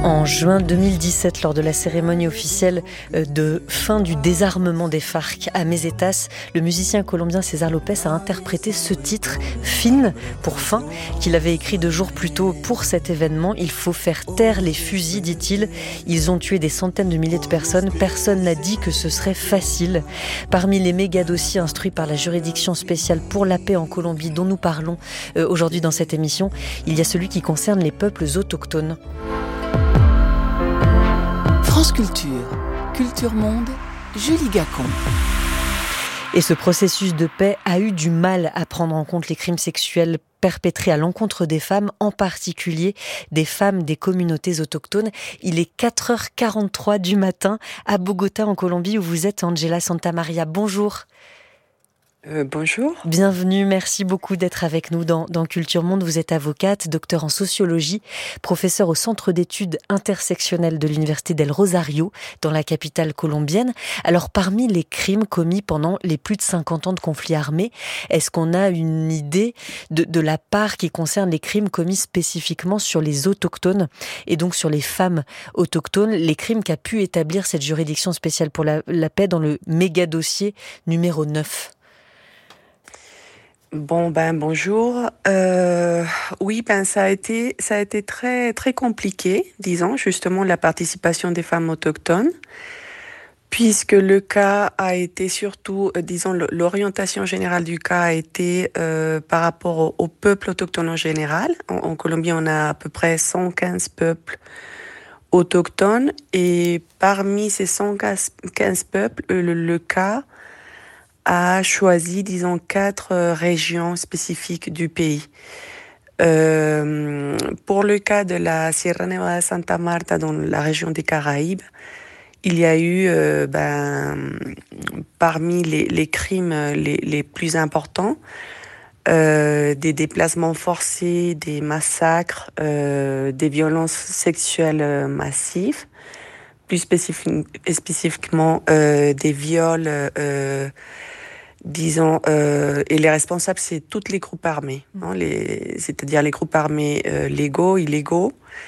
En juin 2017, lors de la cérémonie officielle de fin du désarmement des FARC à Mesetas, le musicien colombien César Lopez a interprété ce titre, Fin, pour fin, qu'il avait écrit 2 jours plus tôt pour cet événement. Il faut faire taire les fusils, dit-il. Ils ont tué des centaines de milliers de personnes. Personne n'a dit que ce serait facile. Parmi les méga-dossiers instruits par la juridiction spéciale pour la paix en Colombie, dont nous parlons aujourd'hui dans cette émission, il y a celui qui concerne les peuples autochtones. France Culture, Culture Monde, Julie Gacon. Et ce processus de paix a eu du mal à prendre en compte les crimes sexuels perpétrés à l'encontre des femmes, en particulier des femmes des communautés autochtones. Il est 4h43 du matin à Bogota, en Colombie, où vous êtes, Angela Santamaria. Bonjour. Bonjour. Bienvenue, merci beaucoup d'être avec nous dans Culture Monde. Vous êtes avocate, docteur en sociologie, professeur au Centre d'études intersectionnelles de l'Université del Rosario, dans la capitale colombienne. Alors, parmi les crimes commis pendant les plus de 50 ans de conflits armés, est-ce qu'on a une idée de la part qui concerne les crimes commis spécifiquement sur les autochtones et donc sur les femmes autochtones, les crimes qu'a pu établir cette juridiction spéciale pour la paix dans le méga-dossier numéro 9 ? Bonjour. Oui, ça a été très très compliqué, disons, justement la participation des femmes autochtones, puisque le cas a été surtout, l'orientation générale du cas a été par rapport au peuple autochtone en général. En Colombie, on a à peu près 115 peuples autochtones, et parmi ces 115 peuples, le cas a choisi, 4 régions spécifiques du pays. Pour le cas de la Sierra Nevada de Santa Marta, dans la région des Caraïbes, il y a eu, parmi les crimes les plus importants, des déplacements forcés, des massacres, des violences sexuelles massives, plus spécifiquement des viols, et les responsables, c'est tous les groupes armés, c'est-à-dire les groupes armés légaux, illégaux.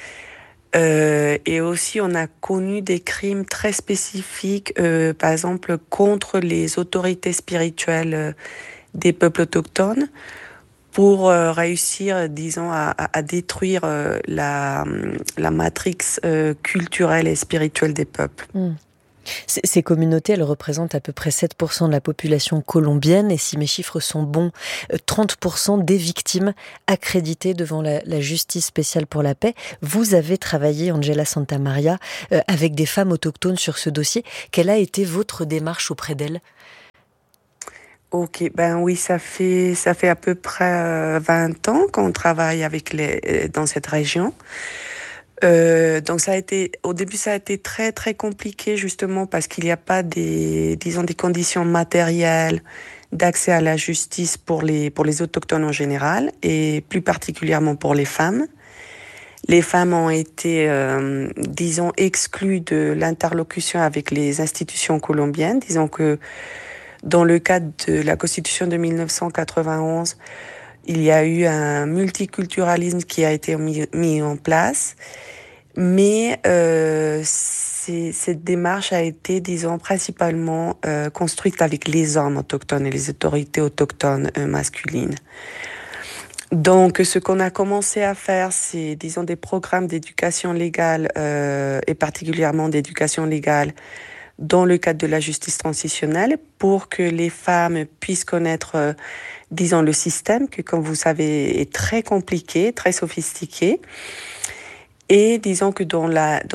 Et aussi, on a connu des crimes très spécifiques, par exemple, contre les autorités spirituelles des peuples autochtones, pour réussir, à détruire la matrix culturelle et spirituelle des peuples. Ces communautés, elles représentent à peu près 7% de la population colombienne, et si mes chiffres sont bons, 30% des victimes accréditées devant la justice spéciale pour la paix. Vous avez travaillé, Angela Santamaria, avec des femmes autochtones sur ce dossier. Quelle a été votre démarche auprès d'elles ? Ok, oui, ça fait à peu près 20 ans qu'on travaille dans cette région. Donc au début ça a été très très compliqué, justement parce qu'il n'y a pas des conditions matérielles d'accès à la justice pour les autochtones en général, et plus particulièrement pour les femmes. Les femmes ont été, exclues de l'interlocution avec les institutions colombiennes. Disons que dans le cadre de la Constitution de 1991, il y a eu un multiculturalisme qui a été mis en place, mais cette démarche a été, principalement construite avec les hommes autochtones et les autorités autochtones masculines. Donc, ce qu'on a commencé à faire, c'est, des programmes d'éducation légale, et particulièrement d'éducation légale dans le cadre de la justice transitionnelle, pour que les femmes puissent connaître, le système, qui, comme vous savez, est très compliqué, très sophistiqué. Et disons que dans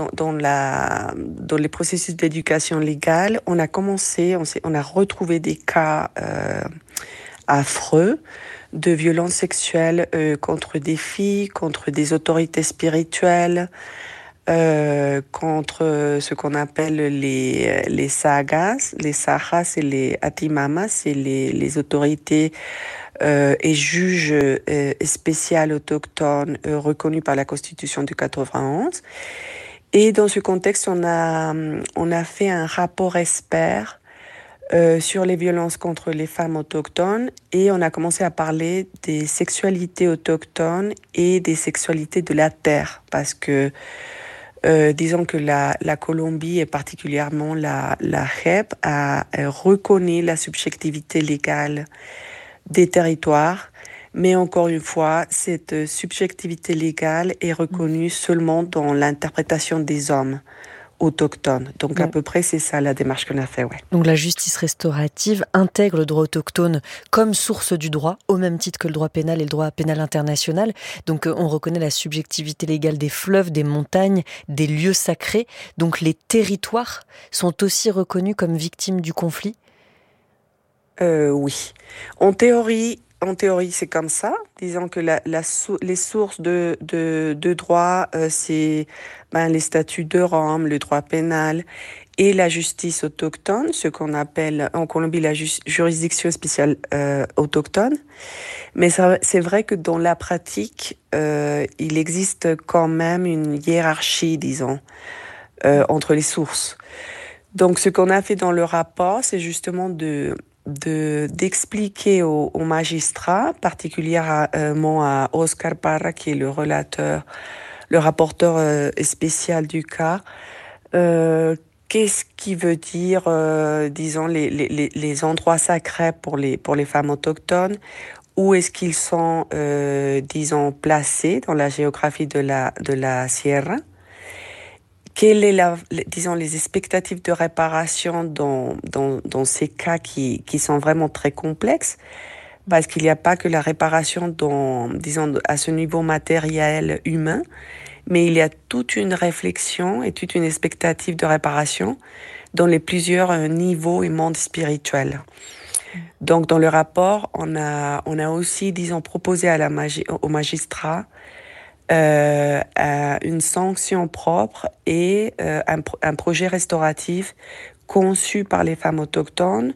les processus d'éducation légale, on a retrouvé des cas affreux de violences sexuelles contre des filles, contre des autorités spirituelles, contre ce qu'on appelle les sagas, les sajas et les atimamas, c'est les autorités et juges spéciaux autochtones reconnus par la Constitution de 91. Et dans ce contexte, on a fait un rapport expert sur les violences contre les femmes autochtones, et on a commencé à parler des sexualités autochtones et des sexualités de la terre, parce que Disons que la Colombie et particulièrement la JEP a reconnu la subjectivité légale des territoires, mais encore une fois, cette subjectivité légale est reconnue seulement dans l'interprétation des hommes autochtones. Donc à peu près, c'est ça la démarche qu'on a fait, ouais. Donc la justice restaurative intègre le droit autochtone comme source du droit, au même titre que le droit pénal et le droit pénal international. Donc on reconnaît la subjectivité légale des fleuves, des montagnes, des lieux sacrés. Donc les territoires sont aussi reconnus comme victimes du conflit. Oui. En théorie, c'est comme ça. Disons que les sources de droit, c'est les statuts de Rome, le droit pénal et la justice autochtone, ce qu'on appelle en Colombie la juridiction spéciale autochtone. Mais c'est vrai que dans la pratique, il existe quand même une hiérarchie, disons, entre les sources. Donc, ce qu'on a fait dans le rapport, c'est justement d'expliquer aux magistrats, particulièrement à Oscar Parra, qui est le rapporteur spécial du cas, qu'est-ce qui veut dire, disons, les endroits sacrés pour les femmes autochtones, où est-ce qu'ils sont, disons, placés dans la géographie de la Sierra. Quelles sont disons, les expectatives de réparation dans ces cas qui sont vraiment très complexes? Parce qu'il n'y a pas que la réparation disons, à ce niveau matériel humain, mais il y a toute une réflexion et toute une expectative de réparation dans les plusieurs niveaux et mondes spirituels. Donc, dans le rapport, on a aussi, disons, proposé aux magistrats une sanction propre et un projet restauratif conçu par les femmes autochtones,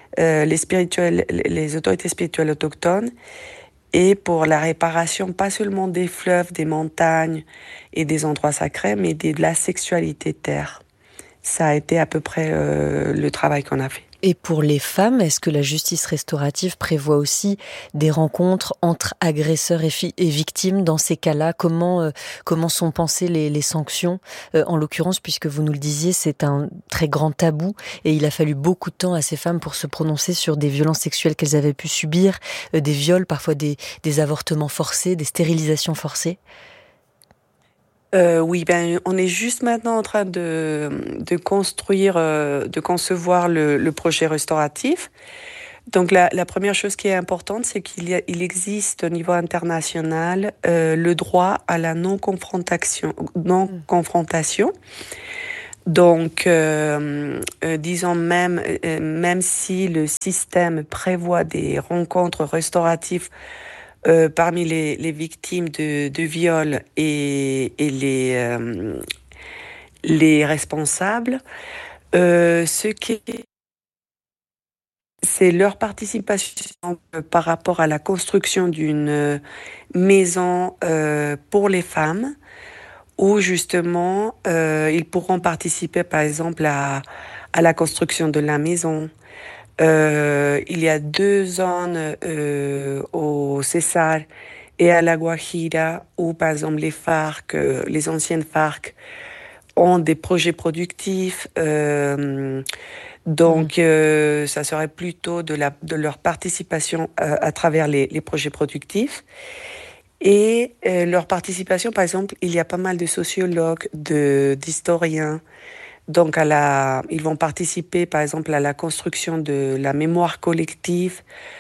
les autorités spirituelles autochtones, et pour la réparation pas seulement des fleuves, des montagnes et des endroits sacrés, mais de la sexualité terre. Ça a été à peu près le travail qu'on a fait. Et pour les femmes, est-ce que la justice restaurative prévoit aussi des rencontres entre agresseurs et victimes dans ces cas-là? Comment sont pensées les sanctions? En l'occurrence, puisque vous nous le disiez, c'est un très grand tabou et il a fallu beaucoup de temps à ces femmes pour se prononcer sur des violences sexuelles qu'elles avaient pu subir, des viols, parfois des avortements forcés, des stérilisations forcées. Oui, on est juste maintenant en train de concevoir le projet restauratif. Donc la première chose qui est importante, c'est il existe au niveau international le droit à la non-confrontation. Donc, disons même si le système prévoit des rencontres restauratives parmi les victimes de viol et les responsables, c'est leur participation par rapport à la construction d'une maison pour les femmes, où justement ils pourront participer par exemple à la construction de la maison. Il y a 2 zones au Cesar et à la Guajira où, par exemple, les anciennes FARC ont des projets productifs. Donc, ça serait plutôt de leur participation à travers les projets productifs. Et leur participation, par exemple, il y a pas mal de sociologues, d'historiens. Donc, ils vont participer, par exemple, à la construction de la mémoire collective,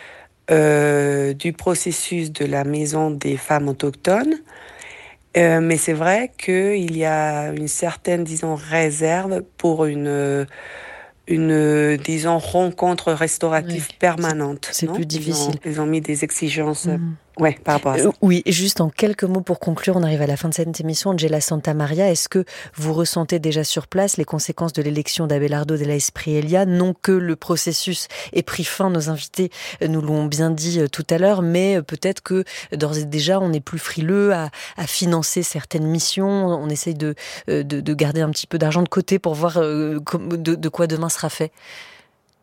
du processus de la maison des femmes autochtones. Mais c'est vrai qu'il y a une certaine, disons, réserve pour une disons, rencontre restaurative permanente. C'est plus difficile. Ils ont mis des exigences par rapport à ça. Oui, juste en quelques mots pour conclure, on arrive à la fin de cette émission. Angela Santamaria, est-ce que vous ressentez déjà sur place les conséquences de l'élection d'Abelardo de la Espriella? Non que le processus ait pris fin, nos invités nous l'ont bien dit tout à l'heure, mais peut-être que d'ores et déjà on est plus frileux à financer certaines missions, on essaye de garder un petit peu d'argent de côté pour voir de quoi demain sera fait.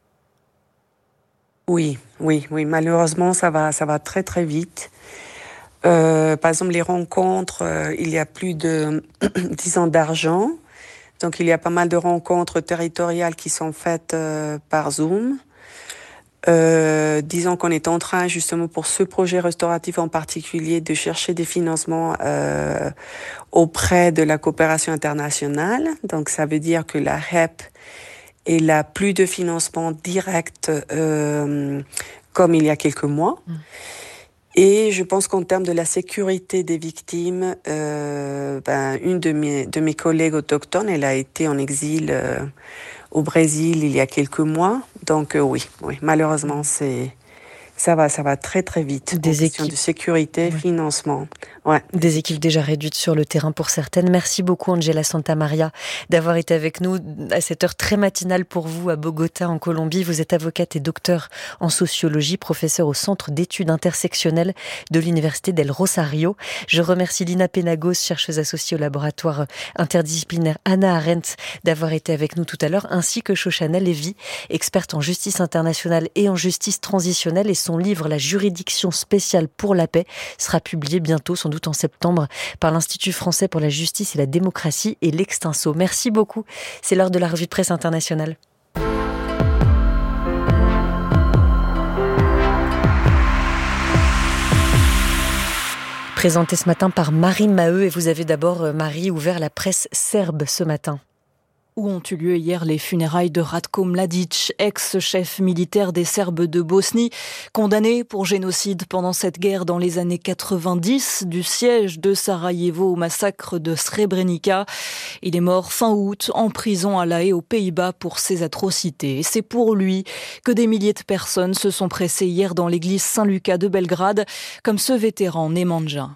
Oui, malheureusement, ça va très très vite. Par exemple, les rencontres, il y a plus de 10 ans d'argent. Donc, il y a pas mal de rencontres territoriales qui sont faites par Zoom. Disons qu'on est en train, justement, pour ce projet restauratif en particulier, de chercher des financements auprès de la coopération internationale. Donc, ça veut dire que la REP elle a plus de financement direct comme il y a quelques mois. Et je pense qu'en termes de la sécurité des victimes, une de mes collègues autochtones, elle a été en exil au Brésil il y a quelques mois. Donc oui, malheureusement, ça va très très vite. Des équipes de sécurité, financement. Ouais. Des équipes déjà réduites sur le terrain pour certaines. Merci beaucoup Angela Santamaria d'avoir été avec nous à cette heure très matinale pour vous à Bogota en Colombie. Vous êtes avocate et docteur en sociologie, professeur au Centre d'études intersectionnelles de l'Université del Rosario. Je remercie Lina Penagos, chercheuse associée au laboratoire interdisciplinaire Hannah Arendt d'avoir été avec nous tout à l'heure, ainsi que Shoshana Levy, experte en justice internationale et en justice transitionnelle, et son livre La juridiction spéciale pour la paix sera publié bientôt, sans doute en septembre, par l'Institut français pour la justice et la démocratie et l'Extinso. Merci beaucoup. C'est l'heure de la revue de presse internationale. Présentée ce matin par Marie Maheu. Et vous avez d'abord, Marie, ouvert la presse serbe ce matin. Où ont eu lieu hier les funérailles de Ratko Mladic, ex-chef militaire des Serbes de Bosnie, condamné pour génocide pendant cette guerre dans les années 90, du siège de Sarajevo au massacre de Srebrenica. Il est mort fin août en prison à La Haye aux Pays-Bas pour ses atrocités. Et c'est pour lui que des milliers de personnes se sont pressées hier dans l'église Saint-Lucas de Belgrade, comme ce vétéran Nemanja.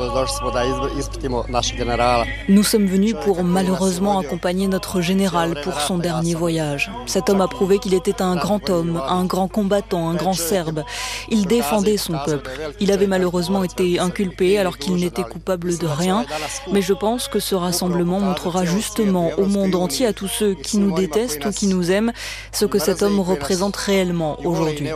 Nous sommes venus pour malheureusement accompagner notre général pour son dernier voyage. Cet homme a prouvé qu'il était un grand homme, un grand combattant, un grand Serbe. Il défendait son peuple. Il avait malheureusement été inculpé alors qu'il n'était coupable de rien. Mais je pense que ce rassemblement montrera justement au monde entier, à tous ceux qui nous détestent ou qui nous aiment, ce que cet homme représente réellement aujourd'hui.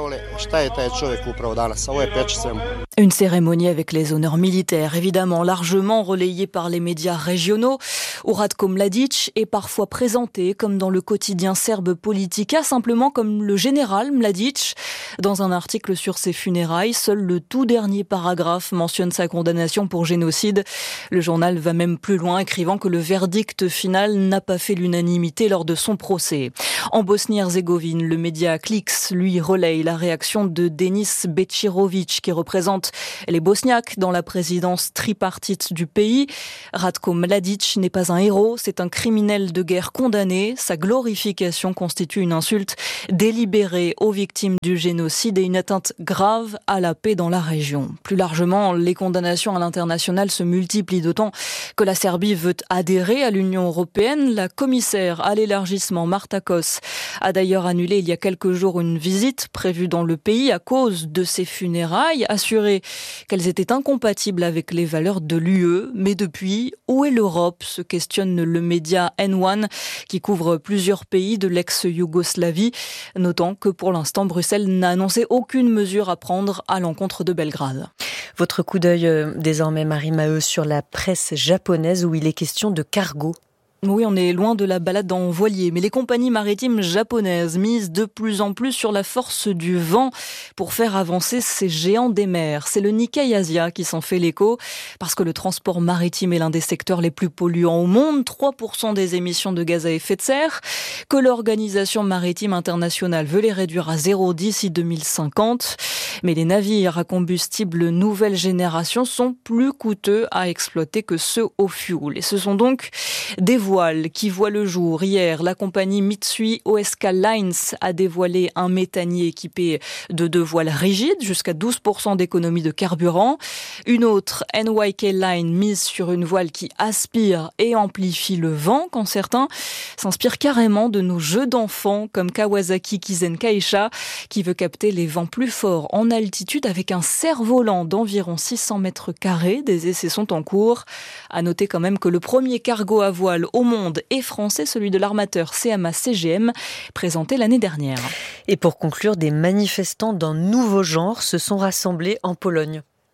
Une cérémonie avec les honneurs militaires, évidemment largement relayée par les médias régionaux, où Ratko Mladic est parfois présenté comme dans le quotidien serbe Politika, simplement comme le général Mladic. Dans un article sur ses funérailles, seul le tout dernier paragraphe mentionne sa condamnation pour génocide. Le journal va même plus loin, écrivant que le verdict final n'a pas fait l'unanimité lors de son procès. En Bosnie-Herzégovine, le média Klix, lui, relaye la réaction de Denis Bečirović, qui représente les Bosniaques dans la présidence tripartite du pays. Ratko Mladic n'est pas un héros, c'est un criminel de guerre condamné. Sa glorification constitue une insulte délibérée aux victimes du génocide et une atteinte grave à la paix dans la région. Plus largement, les condamnations à l'international se multiplient, d'autant que la Serbie veut adhérer à l'Union européenne. La commissaire à l'élargissement, Marta Kos, a d'ailleurs annulé il y a quelques jours une visite prévue dans le pays à cause de ses funérailles, assurée qu'elles étaient incompatibles avec les valeurs de l'UE. Mais depuis, où est l'Europe ? Se questionne le média N1 qui couvre plusieurs pays de l'ex-Yougoslavie, notant que pour l'instant, Bruxelles n'a annoncé aucune mesure à prendre à l'encontre de Belgrade. Votre coup d'œil désormais, Marie Maheu, sur la presse japonaise où il est question de cargo. Oui, on est loin de la balade en voilier, mais les compagnies maritimes japonaises misent de plus en plus sur la force du vent pour faire avancer ces géants des mers. C'est le Nikkei Asia qui s'en fait l'écho, parce que le transport maritime est l'un des secteurs les plus polluants au monde, 3% des émissions de gaz à effet de serre, que l'Organisation maritime internationale veut les réduire à 0 d'ici 2050. Mais les navires à combustible nouvelle génération sont plus coûteux à exploiter que ceux au fioul. Et ce sont donc des voiles qui voient le jour. Hier, la compagnie Mitsui O.S.K. Lines a dévoilé un méthanier équipé de 2 voiles rigides, jusqu'à 12% d'économie de carburant. Une autre, NYK Line, mise sur une voile qui aspire et amplifie le vent, quand certains s'inspirent carrément de nos jeux d'enfants, comme Kawasaki Kizen Kaisha, qui veut capter les vents plus forts en altitude avec un cerf-volant d'environ 600 mètres carrés. Des essais sont en cours. À noter quand même que le premier cargo à voile au monde est français, celui de l'armateur CMA CGM, présenté l'année dernière. Et pour conclure, des manifestants d'un nouveau genre se sont rassemblés en Pologne.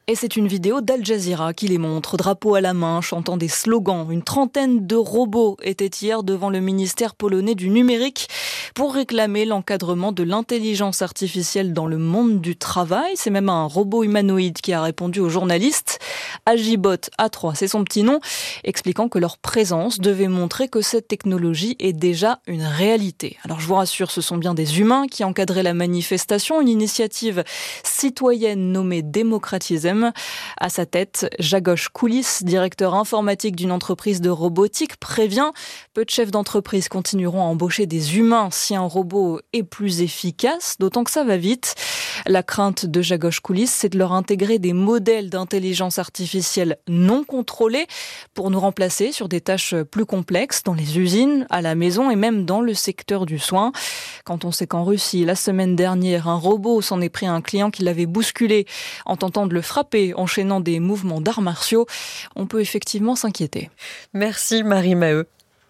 Et c'est une vidéo d'Al Jazeera qui les montre, drapeau à la main, chantant des slogans. Une trentaine de robots étaient hier devant le ministère polonais du numérique pour réclamer l'encadrement de l'intelligence artificielle dans le monde du travail. C'est même un robot humanoïde qui a répondu aux journalistes. Agibot A3, c'est son petit nom, expliquant que leur présence devait montrer que cette technologie est déjà une réalité. Alors je vous rassure, ce sont bien des humains qui encadraient la manifestation, une initiative citoyenne nommée Democratism. À sa tête, Jagosh Koulis, directeur informatique d'une entreprise de robotique, prévient « Peu de chefs d'entreprise continueront à embaucher des humains si un robot est plus efficace, d'autant que ça va vite ». La crainte de Jagosh Koulis, c'est de leur intégrer des modèles d'intelligence artificielle non contrôlés pour nous remplacer sur des tâches plus complexes dans les usines, à la maison et même dans le secteur du soin. Quand on sait qu'en Russie, la semaine dernière, un robot s'en est pris à un client qui l'avait bousculé en tentant de le frapper, enchaînant des mouvements d'arts martiaux, on peut effectivement s'inquiéter. Merci Marie Maheu.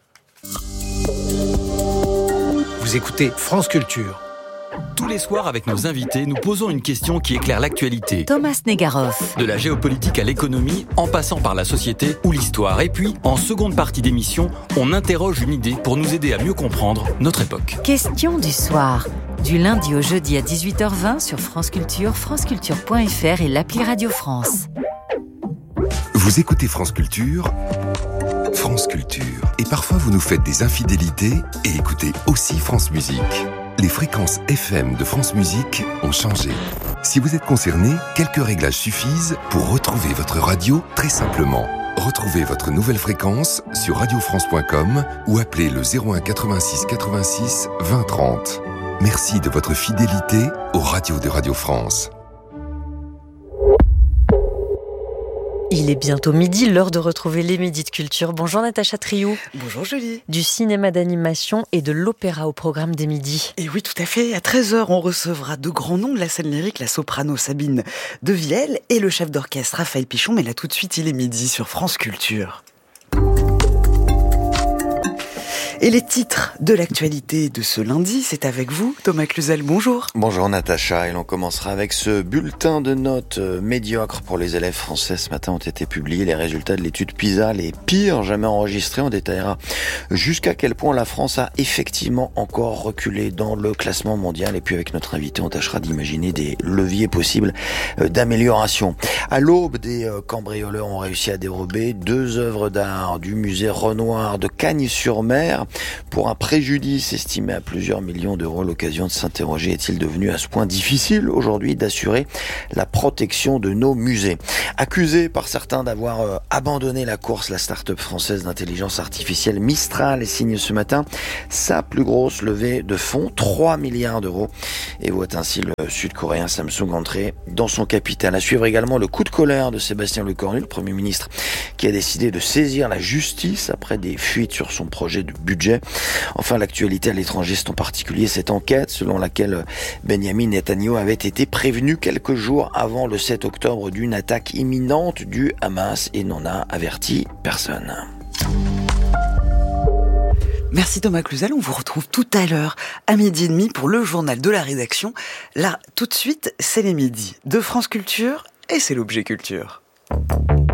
Vous écoutez France Culture. Tous les soirs, avec nos invités, nous posons une question qui éclaire l'actualité. Thomas Negaroff. De la géopolitique à l'économie, en passant par la société ou l'histoire. Et puis, en seconde partie d'émission, on interroge une idée pour nous aider à mieux comprendre notre époque. Question du soir. Du lundi au jeudi à 18h20 sur France Culture, franceculture.fr et l'appli Radio France. Vous écoutez France Culture, France Culture. Et parfois vous nous faites des infidélités et écoutez aussi France Musique. Les fréquences FM de France Musique ont changé. Si vous êtes concerné, quelques réglages suffisent pour retrouver votre radio très simplement. Retrouvez votre nouvelle fréquence sur radiofrance.com ou appelez le 01 86 86 20 30. Merci de votre fidélité aux radios de Radio France. Il est bientôt midi, l'heure de retrouver les Midis de Culture. Bonjour Natacha Triou. Bonjour Julie. Du cinéma d'animation et de l'opéra au programme des midis. Et oui, tout à fait. À 13h, on recevra de grands noms de la scène lyrique, la soprano Sabine de Vielle et le chef d'orchestre Raphaël Pichon. Mais là, tout de suite, il est midi sur France Culture. Et les titres de l'actualité de ce lundi, c'est avec vous, Thomas Cluzel, bonjour. Bonjour Natacha, et l'on commencera avec ce bulletin de notes médiocre pour les élèves français. Ce matin ont été publiés les résultats de l'étude PISA, les pires jamais enregistrés. On détaillera jusqu'à quel point la France a effectivement encore reculé dans le classement mondial. Et puis avec notre invité, on tâchera d'imaginer des leviers possibles d'amélioration. À l'aube, des cambrioleurs ont réussi à dérober 2 œuvres d'art du musée Renoir de Cagnes-sur-Mer. Pour un préjudice estimé à plusieurs millions d'euros, l'occasion de s'interroger, est-il devenu à ce point difficile aujourd'hui d'assurer la protection de nos musées? Accusée par certains d'avoir abandonné la course, la start-up française d'intelligence artificielle Mistral signe ce matin sa plus grosse levée de fonds, 3 milliards d'euros, et voit ainsi le sud-coréen Samsung entrer dans son capital. À suivre également le coup de colère de Sébastien Lecornu, le Premier ministre, qui a décidé de saisir la justice après des fuites sur son projet de budget. Enfin, l'actualité à l'étranger, c'est en particulier cette enquête selon laquelle Benyamin Netanyahou avait été prévenu quelques jours avant le 7 octobre d'une attaque imminente du Hamas et n'en a averti personne. Merci Thomas Cluzel, on vous retrouve tout à l'heure à 12h30 pour le journal de la rédaction. Là, tout de suite, c'est les midis de France Culture et c'est l'objet culture.